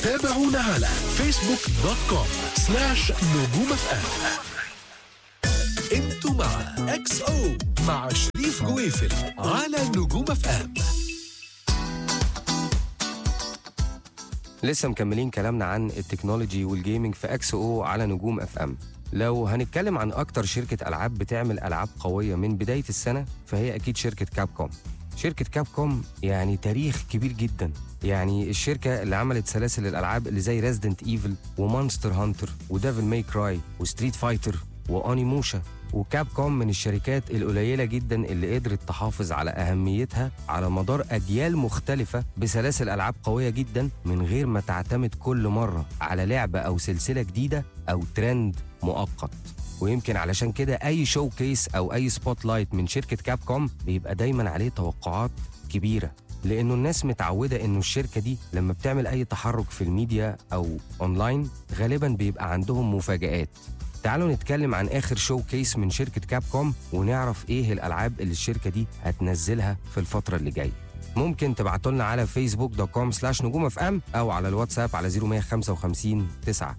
تابعونا على facebook.com/نجوم FM. انتوا مع اكس او مع شريف جويفل على نجوم اف ام. لسه مكملين كلامنا عن التكنولوجي والجيمنج في اكس او على نجوم اف ام. لو هنتكلم عن اكتر شركة العاب بتعمل العاب قوية من بداية السنة فهي اكيد شركة كاب كوم. شركة كاب كوم يعني تاريخ كبير جدا، يعني الشركة اللي عملت سلاسل الالعاب اللي زي ريزيدنت ايفل ومونستر هانتر وديفل ماي كراي وستريت فايتر وانيموشا. وكاب كوم من الشركات القليلة جدا اللي قدرت تحافظ على أهميتها على مدار أجيال مختلفة بسلاسل ألعاب قوية جدا من غير ما تعتمد كل مرة على لعبة أو سلسلة جديدة أو ترند مؤقت. ويمكن علشان كده أي شو كيس أو أي سبوت لايت من شركة كاب كوم بيبقى دايما عليه توقعات كبيرة، لأنه الناس متعودة إنه الشركة دي لما بتعمل أي تحرك في الميديا أو أونلاين غالبا بيبقى عندهم مفاجآت. تعالوا نتكلم عن آخر شو كيس من شركة كاب كوم ونعرف إيه الألعاب اللي الشركة دي هتنزلها في الفترة اللي جاية. ممكن تبعتوا لنا على facebook.com/نجوم اف ام أو على الواتساب على 0155 9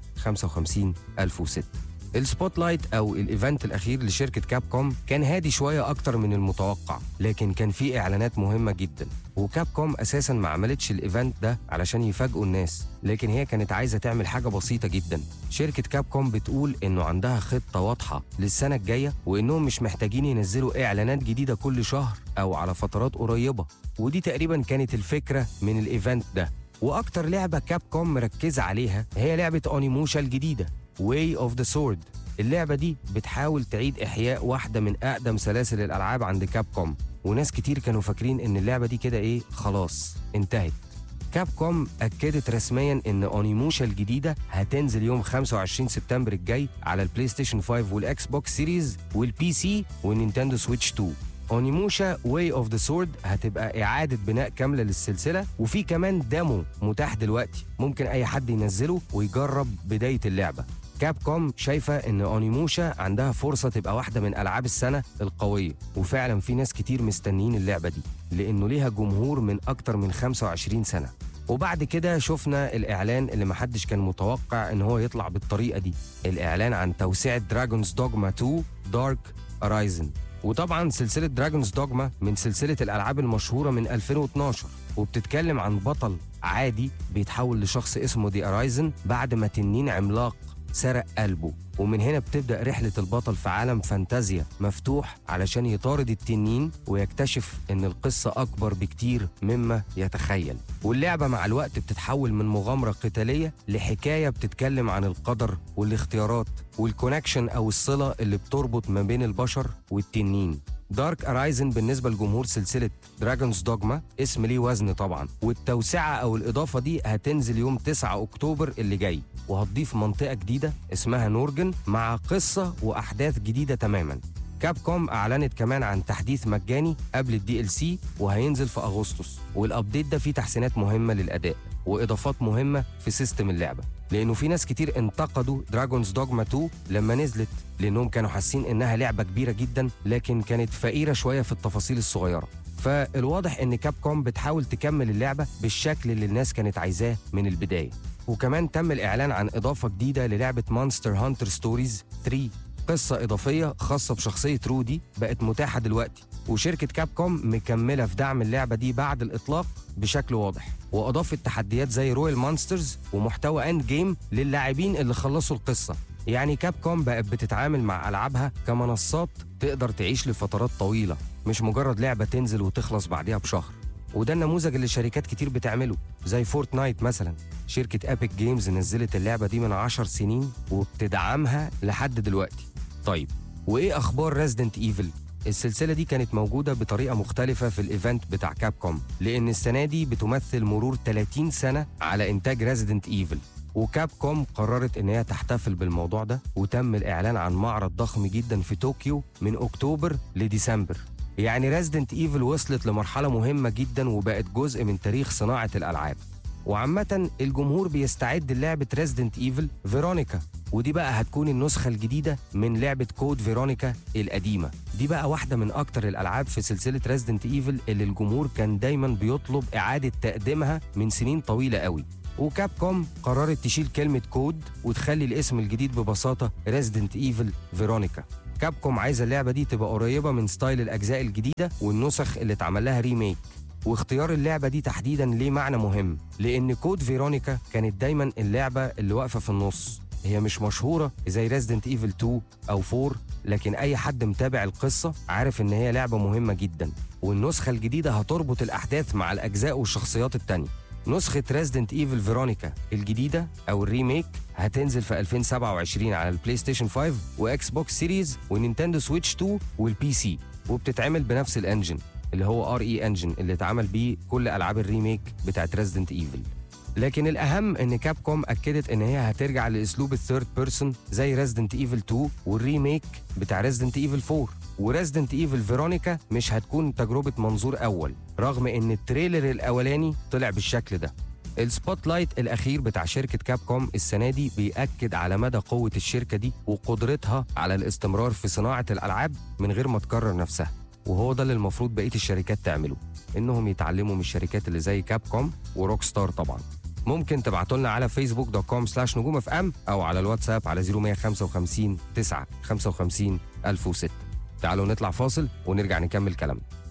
55 1006. السبوت لايت أو الإيفنت الأخير لشركة كاب كوم كان هادي شوية أكتر من المتوقع، لكن كان فيه إعلانات مهمة جدا. وكاب كوم أساساً ما عملتش الإيفنت ده علشان يفاجئوا الناس، لكن هي كانت عايزة تعمل حاجة بسيطة جدا. شركة كاب كوم بتقول إنه عندها خطة واضحة للسنة الجاية، وإنهم مش محتاجين ينزلوا إعلانات جديدة كل شهر أو على فترات قريبة. ودي تقريباً كانت الفكرة من الإيفنت ده. وأكتر لعبة كاب كوم مركزة عليها هي لعبة أونيموشا الجديدة Way of the Sword. اللعبة دي بتحاول تعيد إحياء واحدة من أقدم سلاسل الألعاب عند كاب كوم، وناس كتير كانوا فاكرين إن اللعبة دي كده خلاص انتهت. كاب كوم أكدت رسمياً إن أونيموشا الجديدة هتنزل يوم 25 سبتمبر الجاي على البلاي ستيشن 5 والإكس بوكس سيريز والبي سي والنينتندو سويتش 2. أونيموشا Way of the Sword هتبقى إعادة بناء كاملة للسلسلة، وفي كمان ديمو متاح دلوقتي ممكن أي حد ينزله ويجرب بداية اللعبة. كاب كوم شايفة إن أونيموشا عندها فرصة تبقى واحدة من ألعاب السنة القوية، وفعلا في ناس كتير مستنيين اللعبة دي لأنه ليها جمهور من أكتر من 25 سنة. وبعد كده شفنا الإعلان اللي محدش كان متوقع إن هو يطلع بالطريقة دي، الإعلان عن توسعة دراجونز دوغما 2 دارك أرايزن. وطبعا سلسلة دراجونز دوغما من سلسلة الألعاب المشهورة من 2012، وبتتكلم عن بطل عادي بيتحول لشخص اسمه دي أرايزن بعد ما تنين عملاق سرق قلبه. ومن هنا بتبدأ رحلة البطل في عالم فانتازيا مفتوح علشان يطارد التنين ويكتشف إن القصة أكبر بكتير مما يتخيل. واللعبة مع الوقت بتتحول من مغامرة قتالية لحكاية بتتكلم عن القدر والاختيارات والكونكشن أو الصلة اللي بتربط ما بين البشر والتنين. دارك أرايزن بالنسبة لجمهور سلسلة دراجونز دوغما اسم ليه وزن طبعا، والتوسعة أو الإضافة دي هتنزل يوم 9 أكتوبر اللي جاي، وهتضيف منطقة جديدة اسمها نورجن مع قصة وأحداث جديدة تماما. كاب كوم أعلنت كمان عن تحديث مجاني قبل الدي ال سي وهينزل في أغسطس، والأبديت ده فيه تحسينات مهمة للأداء وإضافات مهمة في سيستم اللعبة، لأنه في ناس كتير انتقدوا دراجونز دوغما 2 لما نزلت لأنهم كانوا حاسين إنها لعبة كبيرة جدا لكن كانت فقيرة شوية في التفاصيل الصغيرة. فالواضح إن كاب كوم بتحاول تكمل اللعبة بالشكل اللي الناس كانت عايزاه من البداية. وكمان تم الإعلان عن إضافة جديدة للعبة مونستر هانتر ستوريز 3، قصة إضافية خاصة بشخصية رودي بقت متاحة دلوقتي، وشركة كاب كوم مكملة في دعم اللعبة دي بعد الإطلاق بشكل واضح، وأضافت تحديات زي رويال مونسترز ومحتوى اند جيم للاعبين اللي خلصوا القصة. يعني كاب كوم بقت بتتعامل مع ألعابها كمنصات تقدر تعيش لفترات طويلة، مش مجرد لعبة تنزل وتخلص بعدها بشهر. وده النموذج اللي شركات كتير بتعمله زي فورتنايت مثلا. شركة أبيك جيمز نزلت اللعبة دي من 10 سنين وبتدعمها لحد دلوقتي. طيب وإيه أخبار ريزيدنت ايفل؟ السلسلة دي كانت موجودة بطريقة مختلفة في الإيفنت بتاع كاب كوم، لأن السنة دي بتمثل مرور 30 سنة على إنتاج ريزيدنت ايفل، وكاب كوم قررت إن هي تحتفل بالموضوع ده، وتم الإعلان عن معرض ضخم جدا في طوكيو من أكتوبر لديسمبر. يعني ريزيدنت ايفل وصلت لمرحلة مهمة جدا وبقت جزء من تاريخ صناعة الألعاب. وعامة الجمهور بيستعد للعبة ريزيدنت ايفل فيرونيكا، ودي بقى هتكون النسخة الجديدة من لعبة كود فيرونيكا القديمة. دي بقى واحدة من أكتر الألعاب في سلسلة ريزيدنت ايفل اللي الجمهور كان دايما بيطلب إعادة تقديمها من سنين طويلة قوي. وكاب كوم قررت تشيل كلمة كود وتخلي الاسم الجديد ببساطة Resident Evil فيرونيكا. كاب كوم عايزة اللعبة دي تبقى قريبة من ستايل الأجزاء الجديدة والنسخ اللي اتعمل لها ريميك. واختيار اللعبة دي تحديداً ليه معنى مهم، لأن كود فيرونيكا كانت دايماً اللعبة اللي واقفة في النص. هي مش مشهورة زي Resident Evil 2 أو 4، لكن أي حد متابع القصة عارف إن هي لعبة مهمة جداً، والنسخة الجديدة هتربط الأحداث مع الأجزاء والشخصيات التانية. نسخة Resident Evil فيرونيكا الجديدة أو الريميك هتنزل في 2027 على البلاي ستيشن 5 وإكس بوكس سيريز ونينتندو سويتش 2 والبي سي، وبتتعمل بنفس الانجن اللي هو RE انجن اللي اتعمل بيه كل ألعاب الريميك بتاعت Resident Evil. لكن الأهم إن كاب كوم أكدت إن هي هترجع لأسلوب الثيرد بيرسون زي Resident Evil 2 والريميك بتاع Resident Evil 4. وريزيدنت ايفل فيرونيكا مش هتكون تجربة منظور أول، رغم إن التريلر الأولاني طلع بالشكل ده. السبوت لايت الأخير بتاع شركة كاب كوم السنة دي بيأكد على مدى قوة الشركة دي وقدرتها على الاستمرار في صناعة الألعاب من غير ما تكرر نفسها. وهو ده اللي المفروض بقية الشركات تعمله، إنهم يتعلموا من الشركات اللي زي كاب كوم وروك ستار. طبعا ممكن تبعتوا لنا على facebook.com/نجوم اف ام أو على الواتساب على 0155 9 55 1006. تعالوا نطلع فاصل ونرجع نكمل كلامنا.